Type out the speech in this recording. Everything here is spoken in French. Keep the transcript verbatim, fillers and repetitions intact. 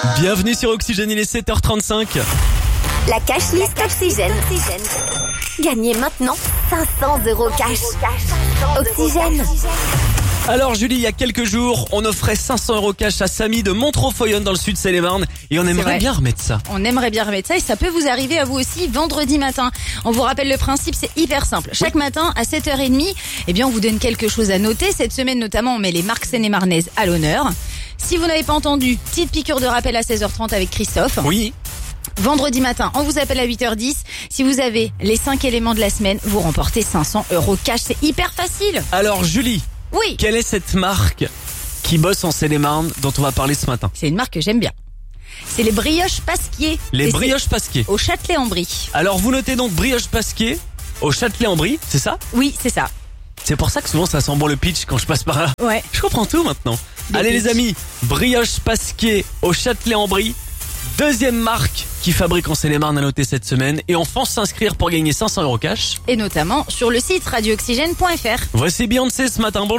Bienvenue sur Oxygène, il est sept heures trente-cinq. La cash list Oxygène. Gagnez maintenant cinq cents euros cash. Oxygène. Alors Julie, il y a quelques jours, on offrait cinq cents euros cash à Samy de Montreux-Foyonne dans le sud Seine-et-Marne et on aimerait vrai. bien remettre ça. On aimerait bien remettre ça et ça peut vous arriver à vous aussi vendredi matin. On vous rappelle le principe, c'est hyper simple. Chaque matin à sept heures trente, eh bien on vous donne quelque chose à noter. Cette semaine notamment, on met les marques seine-et-marnaises à l'honneur. Si vous n'avez pas entendu, petite piqûre de rappel à seize heures trente avec Christophe. Oui. Vendredi matin, on vous appelle à huit heures dix. Si vous avez les cinq éléments de la semaine, vous remportez cinq cents euros cash. C'est hyper facile. Alors Julie, Oui, quelle est cette marque qui bosse en Seine-et-Marne dont on va parler ce matin? c'est une marque que j'aime bien. C'est les brioches Pasquier. Les Et c'est brioches Pasquier. au Châtelet-en-Brie. Alors vous notez donc brioche Pasquier au Châtelet-en-Brie, c'est ça? Oui, c'est ça. C'est pour ça que souvent ça sent bon le pitch quand je passe par là. Ouais. Je comprends tout maintenant. Des Allez les pitchs. amis, brioche Pasquier au Châtelet-en-Brie. Deuxième marque qui fabrique en Seine-et-Marne à noter cette semaine. Et on fonce s'inscrire pour gagner cinq cents euros cash. Et notamment sur le site radio oxygène point f r. Voici Beyoncé ce matin. Bonjour.